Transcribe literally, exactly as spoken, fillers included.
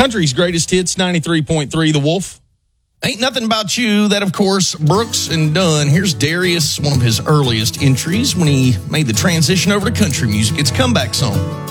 Country's greatest hits, ninety-three point three, The Wolf. Ain't Nothing About You, that, of course, Brooks and Dunn. Here's Darius, one of his earliest entries when he made the transition over to country music. It's a comeback song.